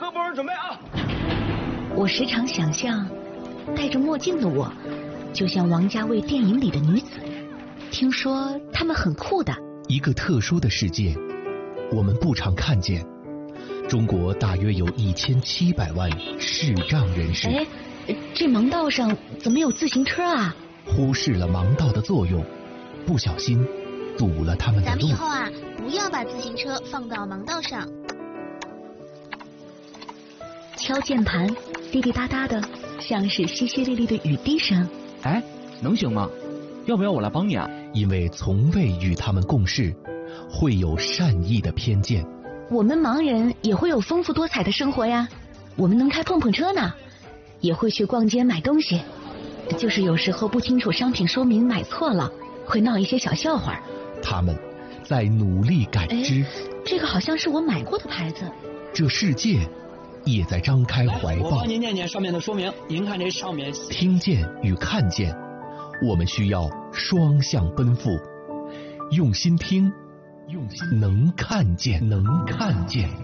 各部门准备啊！ 我时常想象，戴着墨镜的我，就像王家卫电影里的女子。听说她们很酷的。 一个特殊的世界，我们不常看见。中国大约有1700万视障人士。 哎，这盲道上怎么有自行车啊？ 忽视了盲道的作用，不小心堵了他们的路。 咱们以后啊，不要把自行车放到盲道上。 敲键盘，滴滴答答的，像是淅淅沥沥的雨滴声。 哎，能行吗？要不要我来帮你啊？ 因为从未与他们共事，会有善意的偏见。 我们盲人也会有丰富多彩的生活呀，我们能开碰碰车呢，也会去逛街买东西，就是有时候不清楚商品说明买错了，会闹一些小笑话。 他们在努力感知。 这个好像是我买过的牌子。 这世界也在张开怀抱。 我帮您念念上面的说明，您看这上面。 听见与看见，我们需要双向奔赴，用心听，用心能看见，能看见。